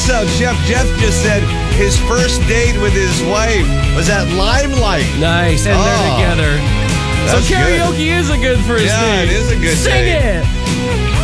out, Chef Jeff just said his first date with his wife was at Limelight. Nice, and they're together. So That's karaoke is a good first date. Yeah, it is a good Sing date. it.